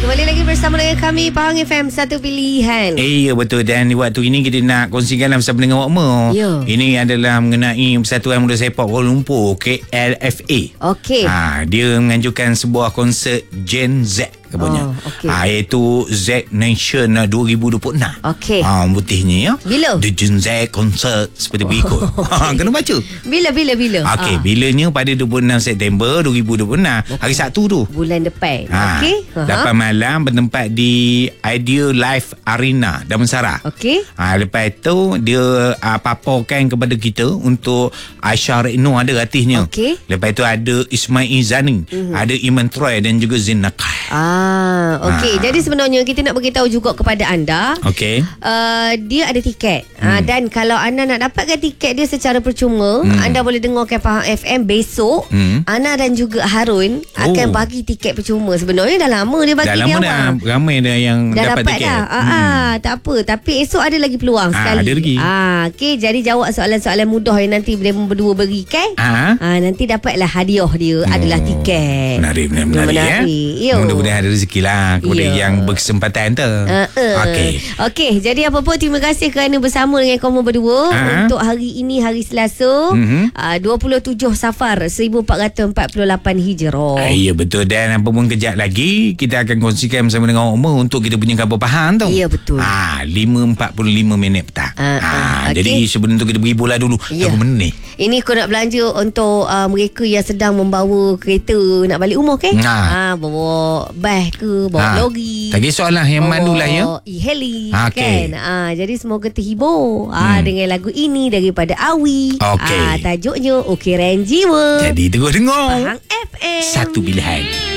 Kembali lagi bersama dengan kami Pahang FM, satu pilihan. Ya betul. Dan waktu ini kita nak kongsikan bersama dengan Wakmo. Ya. Ini adalah mengenai Persatuan Muda Sepak Kuala Lumpur, KLFA. Okey. Dia menganjurkan sebuah konsert Gen Z katanya. okay. Iaitu Z Nation 2026. Okey. Putihnya ya. Bila? The Gen Z Concert seperti berikut. Kena baca. Bila? Okey, bilanya pada 26 September 2026. Hari Sabtu tu. Bulan depan. Okey. 8 malam bertempat di Idea Life Arena Damansara. Okey. Lepas tu dia paparkan kepada kita untuk Aisyah Rekno ada artisnya. Okey. Lepas tu ada Ismail Zani, ada Iman Troy dan juga Zin Nakai. Okey. Jadi sebenarnya kita nak beritahu juga kepada anda. Okey. Dia ada tiket. Dan kalau anda nak dapatkan tiket dia secara percuma, anda boleh dengarkan Pahang FM besok. Ana dan juga Harun akan bagi tiket percuma. Sebenarnya dah lama dia bagi. Dah lama dah. Ramai dah yang dapat tiket. Tak apa. Tapi esok ada lagi peluang sekali. Ada lagi. Okey. Jadi jawab soalan-soalan mudah yang nanti mereka berdua berikan. Nanti dapatlah hadiah dia adalah tiket. Menarik ya. Mudah-mudahan ada rezeki lah kepada yang berkesempatan tu. Okey. Jadi apa-apa, terima kasih kerana bersama dengan kamu berdua untuk hari ini, hari Selasa, 27 Safar 1448 Hijrah. Ya betul. Dan apa pun kejap lagi kita akan kongsikan bersama dengan Umar untuk kita punya khabar Pahang tu. Ya betul. 5.45 petang. Jadi sebelum tu kita pergi bola dulu. Berapa menit? Ini kau nak belanja untuk mereka yang sedang membawa kereta nak balik rumah ke? Bawa bas ke, bawa lori. Tak kisah lah yang mandulah ya. E-heli kan. Jadi semoga terhibur dengan lagu ini daripada Awi. Okey. Tajuknya Okey Renjiwa. Jadi terus dengar Pahang FM, satu pilihan.